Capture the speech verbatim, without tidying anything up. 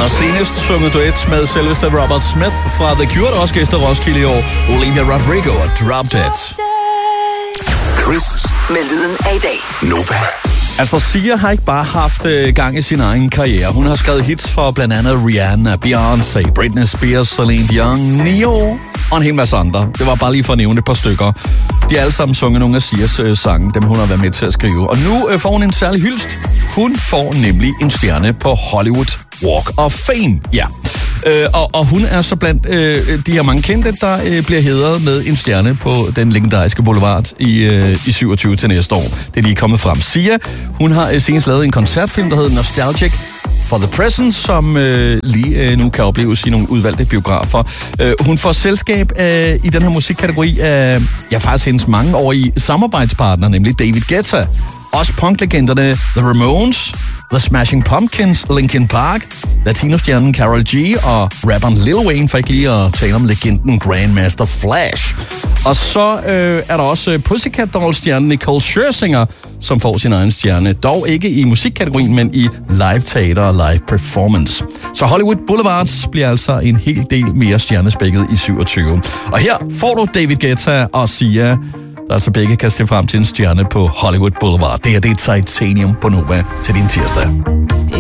har senest sunget duet med selveste Robert Smith fra The Cure, der også gæster Roskilde i år. Olivia Rodrigo og Drop Dead. Chris med lyden af i dag. Nova. Altså, Sia har ikke bare haft øh, gang i sin egen karriere. Hun har skrevet hits for blandt andet Rihanna, Beyoncé, Britney Spears, Celine Dion, Neo og en hel masse andre. Det var bare lige for at nævne et par stykker. De har alle sammen sunget nogle af Sias øh, sange, dem hun har været med til at skrive. Og nu øh, får hun en særlig hyldest. Hun får nemlig en stjerne på Hollywood Walk of Fame. Ja. Øh, og, og hun er så blandt øh, de her mange kendte, der øh, bliver hædret med en stjerne på den legendariske boulevard i, øh, i syvogtyve til næste år. Det er lige kommet frem. Sia, hun har øh, senest lavet en koncertfilm, der hedder Nostalgic for the Present, som øh, lige øh, nu kan opleves i nogle udvalgte biografer. Øh, hun får selskab øh, i den her musikkategori af, ja, faktisk hendes mange år i samarbejdspartner, nemlig David Guetta. Også punklegenderne The Ramones, The Smashing Pumpkins, Linkin Park, latinostjernen Karol G og rapperen Lil Wayne, for ikke lige at tale om legenden Grandmaster Flash. Og så øh, er der også Pussycat Dolls-stjernen Nicole Scherzinger, som får sin egen stjerne. Dog ikke i musikkategorien, men i live teater og live performance. Så Hollywood Boulevards bliver altså en hel del mere stjernespækket i syvogtyve. Og her får du David Guetta og Sia, der altså begge kan se frem til en stjerne på Hollywood Boulevard. Det er det Titanium på Nova til din tirsdag.